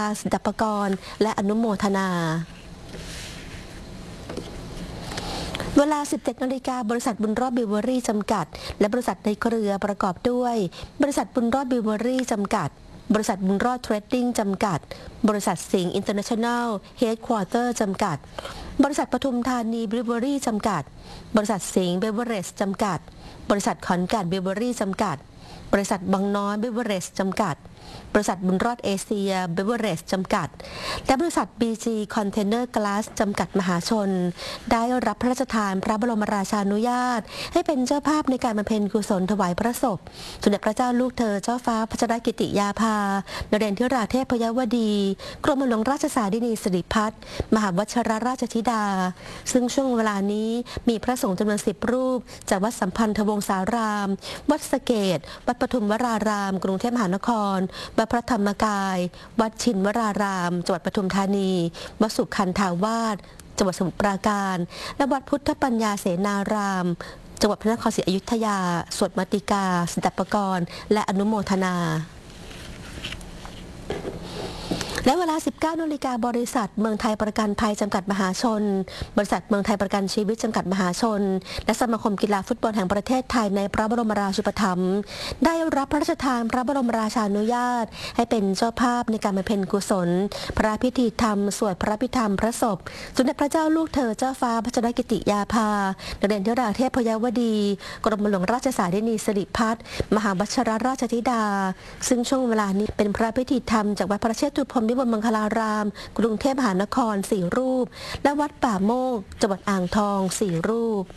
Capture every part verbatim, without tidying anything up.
ศิลปากรและอนุโมทนาเวลา สิบเจ็ด นาฬิกาบริษัทบุญรอดบิวเวอรี่จำกัดและบริษัทในเครือประกอบด้วยบริษัทบุญรอดบิวเวอรี่จำกัดบริษัทบุญรอดเทรดดิ้งจำกัดบริษัทสิงห์อินเตอร์เนชั่นแนลเฮดควอเตอร์จำกัดบริษัทปทุมธานีบิวเวอรี่จำกัดบริษัทสิงห์เบเวอเรจจำกัดบริษัทขอนแก่นบิวเวอรี่จำกัดบริษัทบางน้อยบิวเวอเรจจำกัดบริษัทบุญรอดเอเชียเบเวอเรจจำกัดและบริษัท บี จี คอนเทนเนอร์กลาสจำกัดมหาชนได้รับพระราชทานพระบรมราชานุญาตให้เป็นเจ้าภาพในการบำเพ็ญกุศลถวายพระศพสมเด็จพระเจ้าลูกเธอเจ้าฟ้าพัชรกิติยาภานเรนทิราเทพยวดีกรมหลวงราชสารินีสิริพัฒน์มหาวชิรราชธิดาซึ่งช่วงเวลานี้มีพระสงฆ์จำนวนสิบรูปจากวัดสัมพันธวงศารามวัดสะเกษวัดปทุมวรารามกรุงเทพมหานครวัดพระธรรมกายวัดชินวรารามจังหวัดปทุมธานีวัดสุขันธาวาสจังหวัดสมุทรปราการและวัดพุทธปัญญาเสนารามจังหวัดพระนครศรีอยุธยาสวดมาติกาศิลปากรและอนุโมทนาและเวลา สิบเก้า นาฬิกาบริษัทเมืองไทยประกันภัยจำกัดมหาชนบริษัทเมืองไทยประกันชีวิตจำกัดมหาชนและสมาคมกีฬาฟุตบอลแห่งประเทศไทยในพระบรมราชูปถัมภ์ได้รับพระราชทานพระบรมราชานุญาตให้เป็นเจ้าภาพในการบำเพ็ญกุศลพระพิธีธรรมสวดพระพิธรรมพระศพสมเด็จพระเจ้าลูกเธอเจ้าฟ้าพัชรกิติยาภานเรนทิราเทพยวดีกรมหลวงราชสารินีสิริพัฒน์มหาวชิรราชธิดาซึ่งช่วงเวลานี้เป็นพระพิธีธรรมจากวัดพระเชตุพนวิมลมังคลารามกรุงเทพมหานครสี่รูปและวัดป่าโมกจังหวัดอ่างทองสี่รูป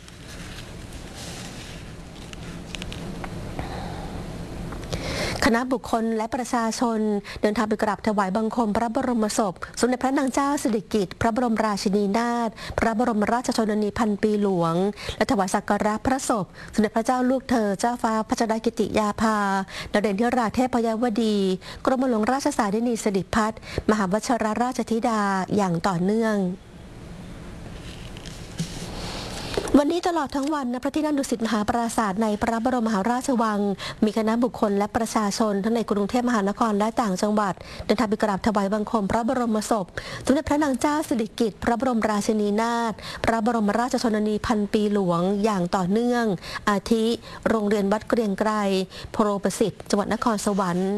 คณะบุคคลและประชาชนเดินทางไปกราบถวายบังคมพระบรมศพสมเด็จพระนางเจ้าสิริกิติ์พระบรมราชินีนาถพระบรมราชชนนีพันปีหลวงและถวายสักการะพระศพสมเด็จพระเจ้าลูกเธอเจ้าฟ้าพัชรกิติยาภานเรนทิราเทพยวดีกรมหลวงราชสารินีสิริพัฒน์มหาวชิรราชธิดาอย่างต่อเนื่องวันนี้ตลอดทั้งวันณพระที่นั่งดุสิตมหาปราสาทในพระบรมมหาราชวังมีคณะบุคคลและประชาชนทั้งในกรุงเทพมหานครและต่างจังหวัดเดินทางไปกราบถวายบังคมพระบรมศพสมเด็จพระนางเจ้าสิริกิติ์พระบรมราชินีนาถพระบรมราชชนนีพันปีหลวงอย่างต่อเนื่องอาทิโรงเรียนวัดเกรียงไกรโพรประสิทธิ์จังหวัดนครสวรรค์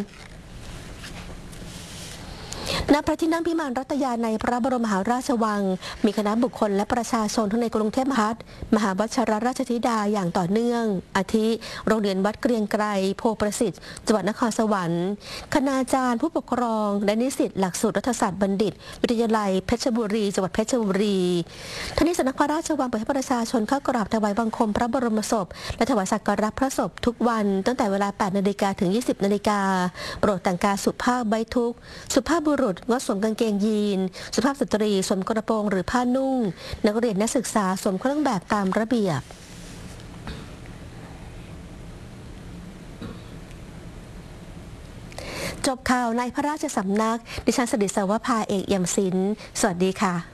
ณพระที่นั่งพิมานรัตยาในพระบรมมหาราชวังมีคณะบุคคลและประชาชนทั้งในกรุงเทพมหานครมหาวชิรราชธิดาอย่างต่อเนื่องอาทิโรงเรียนวัดเกรียงไกรโพประสิทธิ์จังหวัดนครสวรรค์คณาจารย์ผู้ปกครองและนิสิตหลักสูตรรัฐศาสตร์บัณฑิตวิทยาลัยเพชรบุรีจังหวัดเพชรบุรีทั้งนี้สำนักพระราชวังเปิดให้ประชาชนเข้ากราบถวายบังคมพระบรมศพและถวายสักการะพระศพทุกวันตั้งแต่เวลา แปด นาฬิกาถึง ยี่สิบ นาฬิกาโปรดแต่งกายสุภาพไว้ทุกข์สุภาพบุรุษงดสวมกางเกงยีนสุภาพสตรีสวมกระโปรงหรือผ้านุ่งนักเรียนนักศึกษาสวมเครื่องแบบตามระเบียบจบข่าวในพระราชสำนักดิฉันสดิษฐ์ สวภาเอกเอี่ยมศิลป์สวัสดีค่ะ